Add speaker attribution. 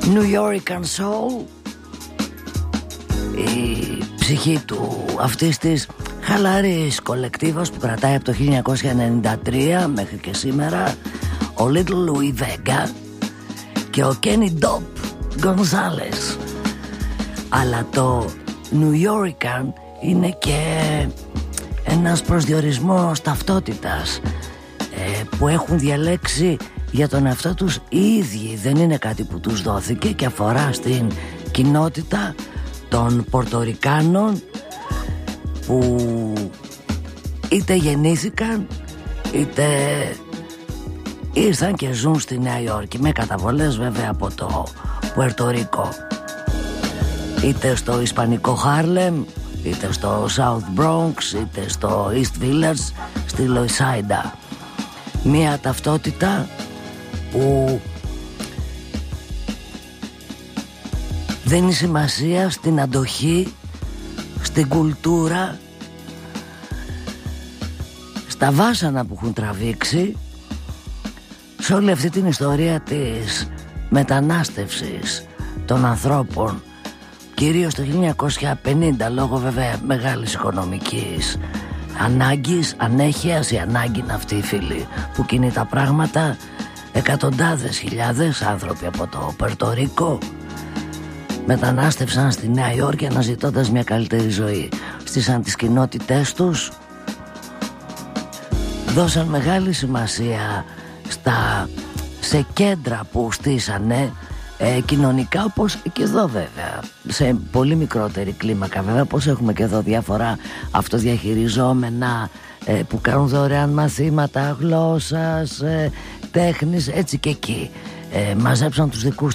Speaker 1: Nuyorican Soul, η ψυχή του αυτής της χαλαρής κολεκτίβας που κρατάει από το 1993 μέχρι και σήμερα, ο Little Louis Vega και ο Kenny Dope Gonzalez. Αλλά το Nuyorican είναι και ένας προσδιορισμός ταυτότητας που έχουν διαλέξει για τον εαυτό τους οι ίδιοι. Δεν είναι κάτι που τους δόθηκε και αφορά στην κοινότητα των Πορτορικάνων που είτε γεννήθηκαν είτε ήρθαν και ζουν στη Νέα Υόρκη, με καταβολές βέβαια από το Πουερτορίκο, είτε στο Ισπανικό Χάρλεμ, είτε στο South Bronx, είτε στο East Village, στη Λοϊσάιντα. Μια ταυτότητα που δίνει σημασία στην αντοχή, στην κουλτούρα, στα βάσανα που έχουν τραβήξει, σε όλη αυτή την ιστορία της μετανάστευσης των ανθρώπων, κυρίως το 1950, λόγω βέβαια μεγάλης οικονομικής ανάγκης, ανέχειας. Η ανάγκη είναι αυτή, φίλοι, που κινεί τα πράγματα. Εκατοντάδες χιλιάδες άνθρωποι από το Πουερτορίκο μετανάστευσαν στη Νέα Υόρκη αναζητώντας μια καλύτερη ζωή. Στήσαν τις κοινότητές τους, δώσαν μεγάλη σημασία σε κέντρα που στήσανε κοινωνικά, όπως και εδώ βέβαια, σε πολύ μικρότερη κλίμακα βέβαια, όπως έχουμε και εδώ διάφορα αυτοδιαχειριζόμενα που κάνουν δωρεάν μαθήματα γλώσσας, τέχνης, έτσι και εκεί μαζέψαν τους δικούς